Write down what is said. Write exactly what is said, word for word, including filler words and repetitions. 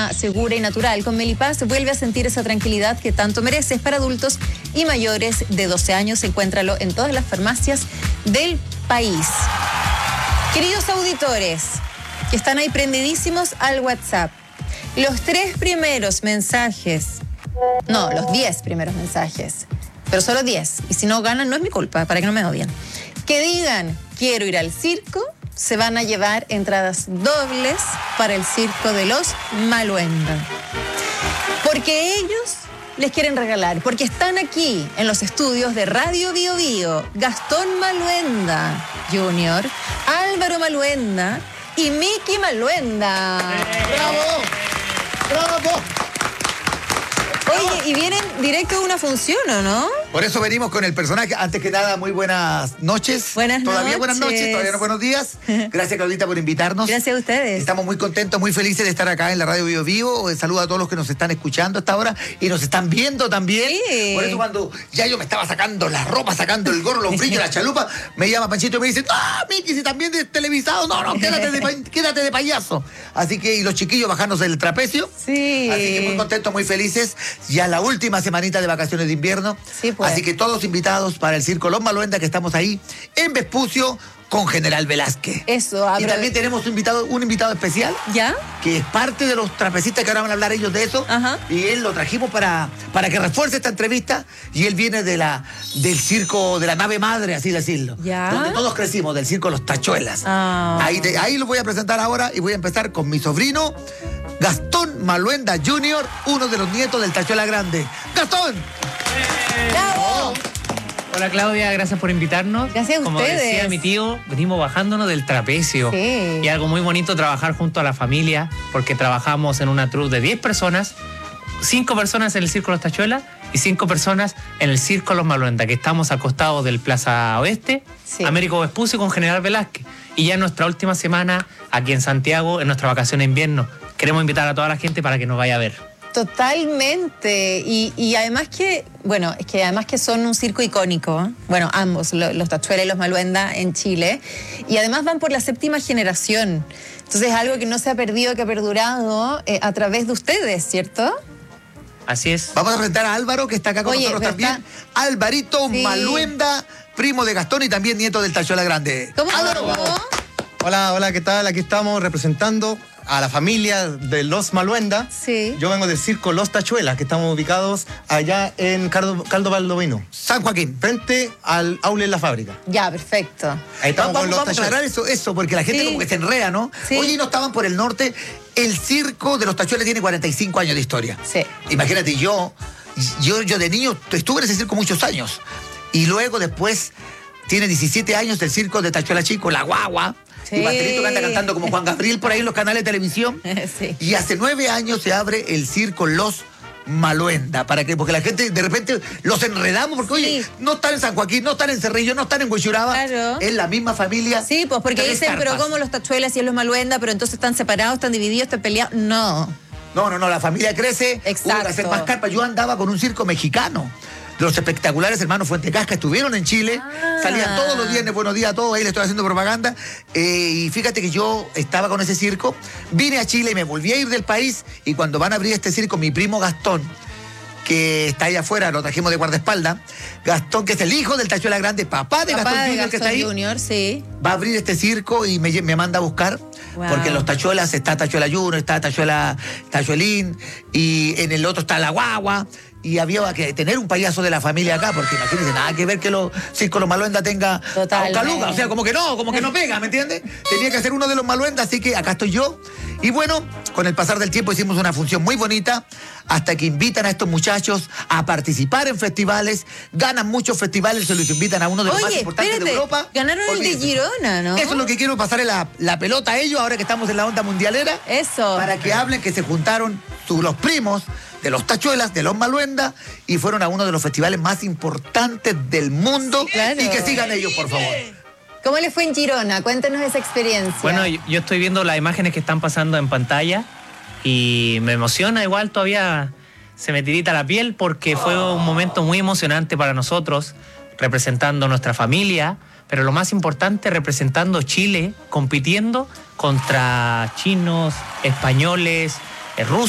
forma segura y natural. Con Melipaz vuelve a sentir esa tranquilidad que tanto mereces. Para adultos y mayores de doce años, encuéntralo en todas las farmacias del país. Queridos auditores, que están ahí prendidísimos al WhatsApp, los tres primeros mensajes, no, los diez primeros mensajes, pero solo diez, y si no ganan no es mi culpa, para que no me odien, que digan quiero ir al circo, se van a llevar entradas dobles para el circo de los Maluenda. Porque ellos les quieren regalar, porque están aquí en los estudios de Radio Bio Bio, Gastón Maluenda junior, Álvaro Maluenda y Miki Maluenda. ¡Bravo! ¡Bravo! Oye, y vienen directo de una función, ¿o no? Por eso venimos con el personaje. Antes que nada, muy buenas noches. Buenas Todavía noches. buenas noches, todavía no buenos días. Gracias, Claudita, por invitarnos. Gracias a ustedes. Estamos muy contentos, muy felices de estar acá en la Radio Bio Vivo. Saludo a todos los que nos están escuchando hasta ahora y nos están viendo también. Sí. Por eso cuando ya yo me estaba sacando la ropa, sacando el gorro, los brillos, la chalupa, me llama Panchito y me dice, ¡ah, Miki, si también de televisado! No, no, quédate de, pa- quédate de payaso. Así que, y los chiquillos bajándose del trapecio. Sí. Así que muy contentos, muy felices. Ya la última semanita de vacaciones de invierno. Sí, pues. Así que todos invitados para el Circo Los Maluenda, que estamos ahí en Vespucio con General Velázquez. Eso, Y aprove- también tenemos un invitado, un invitado especial, ¿Ya? que es parte de los trapecistas, que ahora van a hablar ellos de eso. Ajá. Y él lo trajimos para, para que refuerce esta entrevista. Y él viene de la, del circo, de la nave madre, así decirlo. Ya. Donde todos crecimos, del circo Los Tachuelas. Ah. Ahí, te- ahí lo voy a presentar ahora y voy a empezar con mi sobrino, Gastón Maluenda junior, uno de los nietos del Tachuela Grande. ¡Gastón! ¡Bravo! Hola Claudia, gracias por invitarnos. Gracias a Como ustedes. decía mi tío, venimos bajándonos del trapecio. Sí. Y algo muy bonito trabajar junto a la familia, porque trabajamos en una troupe de diez personas, cinco personas en el Circo Los Tachuelas y cinco personas en el Circo Los Maluenda, que estamos acostados del Plaza Oeste, Sí. Américo Vespucio con General Velázquez. Y ya en nuestra última semana, aquí en Santiago, en nuestra vacación de invierno, queremos invitar a toda la gente para que nos vaya a ver. Totalmente. Y, y además que, bueno, es que además que son un circo icónico, ¿eh? Bueno, ambos, lo- los Tachuelas y los Maluenda en Chile. Y además van por la séptima generación. Entonces es algo que no se ha perdido, que ha perdurado eh, a través de ustedes, ¿cierto? Así es. Vamos a presentar a Álvaro, que está acá con Oye, nosotros pero también. está- Alvarito Sí. Maluenda, primo de Gastón y también nieto del Tachuela Grande. ¿Cómo Álvaro. estuvo? Hola, hola, ¿qué tal? Aquí estamos representando a la familia de Los Maluenda. Sí. Yo vengo del circo Los Tachuelas, que estamos ubicados allá en Caldo, Caldo Baldovino, San Joaquín. frente al aule en la fábrica. Ya, perfecto. Ahí estamos Vamos, con Los vamos a aclarar Tachuelas. eso, eso, porque la gente Sí. como que se enrea, ¿no? Sí. Oye, no estaban por el norte. El circo de los Tachuelas tiene cuarenta y cinco años de historia. Sí. Imagínate, yo, yo, yo de niño estuve en ese circo muchos años. Y luego después tiene diecisiete años el circo de Tachuela Chico, La Guagua. Sí. Y Pastelito que anda cantando como Juan Gabriel por ahí en los canales de televisión. Sí. Y hace nueve años se abre el circo Los Maluenda, para que, porque la gente de repente los enredamos, porque oye, Sí. no están en San Joaquín, no están en Cerrillo, no están en Huechuraba, Claro. es la misma familia. Sí, pues porque Tres dicen, pero carpas. ¿cómo los Tachuelas y es los Maluenda? Pero entonces están separados, están divididos, están peleados. No. No, no, no, la familia crece, Exacto. hubo que hacer más carpas. Yo andaba con un circo mexicano. Los espectaculares hermanos Fuentecasca estuvieron en Chile, Ah. salían todos los viernes, buenos días a todos, ahí le estoy haciendo propaganda. Eh, y fíjate que yo estaba con ese circo, vine a Chile y me volví a ir del país. Y cuando van a abrir este circo, mi primo Gastón, que está allá afuera, lo trajimos de guardaespaldas, Gastón, que es el hijo del Tachuela Grande, papá de Papá Gastón de Junior, que está Gastón ahí, Junior, sí. va a abrir este circo y me, lle- me manda a buscar. Wow. Porque en los Tachuelas está Tachuela Junior, está Tachuela, Tachuelín, y en el otro está La Guagua. Y había que tener un payaso de la familia acá, porque imagínense, nada que ver que los circos Los Maluenda tenga Totalmente. a Ocaluga. O sea, como que no, como que no pega, ¿me entiendes? Tenía que ser uno de los Maluenda, así que acá estoy yo. Y bueno, con el pasar del tiempo hicimos una función muy bonita, hasta que invitan a estos muchachos a participar en festivales, ganan muchos festivales, se los invitan a uno de los más Oye, importantes espérate, de Europa. ganaron el de Olvídense. Girona, ¿no? Eso es lo que quiero pasarle la, la pelota a ellos ahora que estamos en la onda mundialera. Eso. Para que hablen que se juntaron su- los primos de los Tachuelas, de los Maluenda, y fueron a uno de los festivales más importantes del mundo. Claro. Y que sigan ellos, por favor. ¿Cómo les fue en Girona? Cuéntenos esa experiencia. Bueno, yo, yo estoy viendo las imágenes que están pasando en pantalla y me emociona, igual todavía se me tirita la piel porque fue un momento muy emocionante para nosotros, representando nuestra familia, pero lo más importante, representando Chile, compitiendo contra chinos, españoles, eh, rusos.